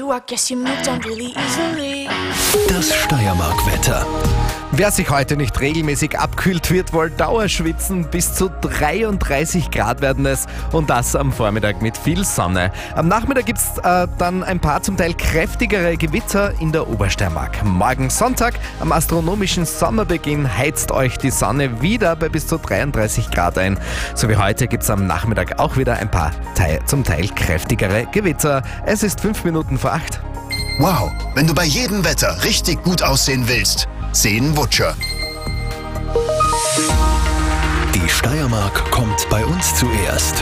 you, I guess you moved on really easily. Das Steiermark-Wetter. Wer sich heute nicht regelmäßig abkühlt, wird wohl dauerschwitzen. Bis zu 33 Grad werden es und das am Vormittag mit viel Sonne. Am Nachmittag gibt es dann ein paar zum Teil kräftigere Gewitter in der Obersteiermark. Morgen Sonntag, am astronomischen Sommerbeginn, heizt euch die Sonne wieder bei bis zu 33 Grad ein. So wie heute gibt es am Nachmittag auch wieder ein paar zum Teil kräftigere Gewitter. Es ist 5 Minuten vor 8. Wow, wenn du bei jedem Wetter richtig gut aussehen willst, Seen Butcher. Die Steiermark kommt bei uns zuerst.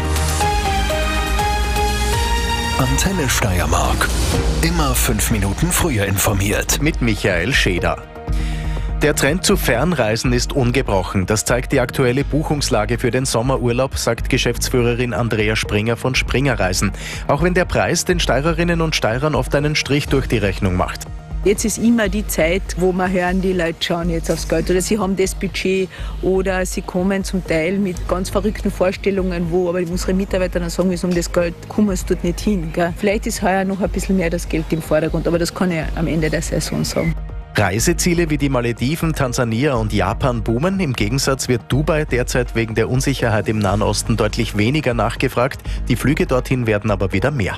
Antenne Steiermark. Immer 5 Minuten früher informiert. Mit Michael Scheder. Der Trend zu Fernreisen ist ungebrochen. Das zeigt die aktuelle Buchungslage für den Sommerurlaub, sagt Geschäftsführerin Andrea Springer von Springer Reisen. Auch wenn der Preis den Steirerinnen und Steirern oft einen Strich durch die Rechnung macht. Jetzt ist immer die Zeit, wo man hören, die Leute schauen jetzt aufs Geld oder sie haben das Budget oder sie kommen zum Teil mit ganz verrückten Vorstellungen, wo aber unsere Mitarbeiter dann sagen, um das Geld kommen es dort nicht hin. Gell? Vielleicht ist heuer noch ein bisschen mehr das Geld im Vordergrund, aber das kann ich am Ende der Saison sagen. Reiseziele wie die Malediven, Tansania und Japan boomen. Im Gegensatz wird Dubai derzeit wegen der Unsicherheit im Nahen Osten deutlich weniger nachgefragt. Die Flüge dorthin werden aber wieder mehr.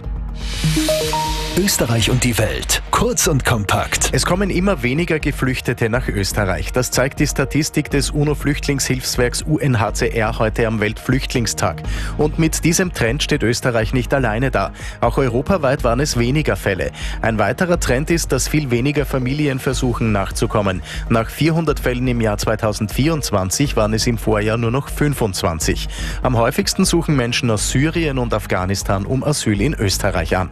Österreich und die Welt. Kurz und kompakt. Es kommen immer weniger Geflüchtete nach Österreich. Das zeigt die Statistik des UNO-Flüchtlingshilfswerks UNHCR heute am Weltflüchtlingstag. Und mit diesem Trend steht Österreich nicht alleine da. Auch europaweit waren es weniger Fälle. Ein weiterer Trend ist, dass viel weniger Familien versuchen nachzukommen. Nach 400 Fällen im Jahr 2024 waren es im Vorjahr nur noch 25. Am häufigsten suchen Menschen aus Syrien und Afghanistan um Asyl in Österreich an.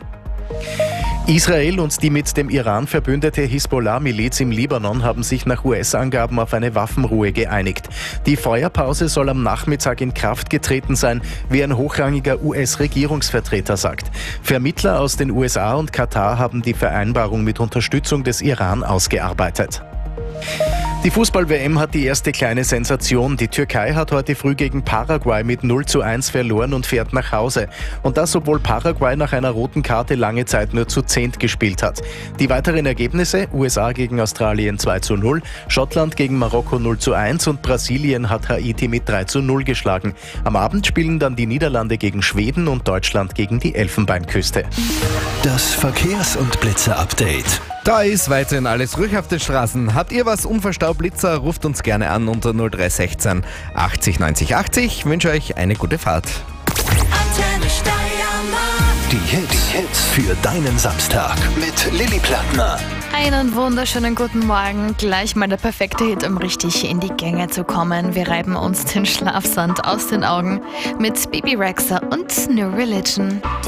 Israel und die mit dem Iran verbündete Hisbollah-Miliz im Libanon haben sich nach US-Angaben auf eine Waffenruhe geeinigt. Die Feuerpause soll am Nachmittag in Kraft getreten sein, wie ein hochrangiger US-Regierungsvertreter sagt. Vermittler aus den USA und Katar haben die Vereinbarung mit Unterstützung des Iran ausgearbeitet. Die Fußball-WM hat die erste kleine Sensation. Die Türkei hat heute früh gegen Paraguay mit 0:1 verloren und fährt nach Hause. Und das, obwohl Paraguay nach einer roten Karte lange Zeit nur zu 10 gespielt hat. Die weiteren Ergebnisse: USA gegen Australien 2:0, Schottland gegen Marokko 0:1 und Brasilien hat Haiti mit 3:0 geschlagen. Am Abend spielen dann die Niederlande gegen Schweden und Deutschland gegen die Elfenbeinküste. Das Verkehrs- und Blitzer-Update. Da ist weiterhin alles ruhig auf den Straßen. Habt ihr was Unverstaublitzer? Ruft uns gerne an unter 0316 80 90 80. Ich wünsche euch eine gute Fahrt. Antenne Steiermark. Die Hits für deinen Samstag mit Lilly Plattner. Einen wunderschönen guten Morgen. Gleich mal der perfekte Hit, um richtig in die Gänge zu kommen. Wir reiben uns den Schlafsand aus den Augen mit Baby Rexha und New Religion.